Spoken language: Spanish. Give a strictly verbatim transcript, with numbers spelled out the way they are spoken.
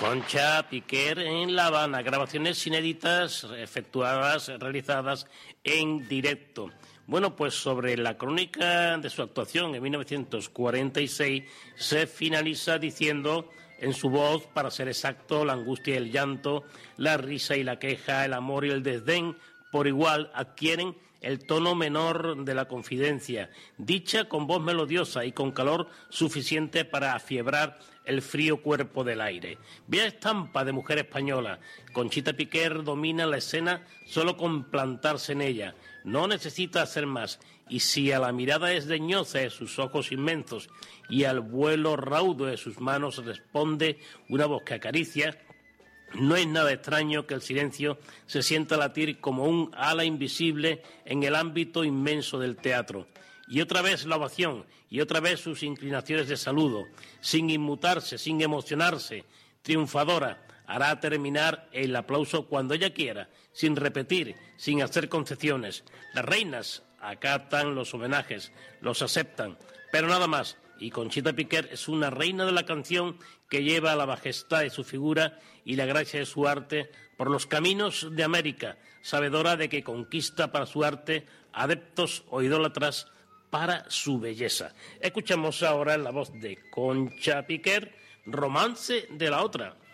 Concha Piquer en La Habana, grabaciones inéditas efectuadas, realizadas en directo. Bueno, pues sobre la crónica de su actuación en mil novecientos cuarenta y seis se finaliza diciendo en su voz, para ser exacto, la angustia y el llanto, la risa y la queja, el amor y el desdén, por igual adquieren el tono menor de la confidencia, dicha con voz melodiosa y con calor suficiente para afiebrar el frío cuerpo del aire. Vea estampa de mujer española. Conchita Piquer domina la escena solo con plantarse en ella. No necesita hacer más. Y si a la mirada desdeñosa de sus ojos inmensos y al vuelo raudo de sus manos responde una voz que acaricia, no es nada extraño que el silencio se sienta latir como un ala invisible en el ámbito inmenso del teatro. Y otra vez la ovación, y otra vez sus inclinaciones de saludo, sin inmutarse, sin emocionarse, triunfadora, hará terminar el aplauso cuando ella quiera, sin repetir, sin hacer concesiones. Las reinas acatan los homenajes, los aceptan, pero nada más. Y Conchita Piquer es una reina de la canción que lleva la majestad de su figura y la gracia de su arte por los caminos de América, sabedora de que conquista para su arte adeptos o idólatras para su belleza. Escuchamos ahora en la voz de Concha Piquer, Romance de la Otra.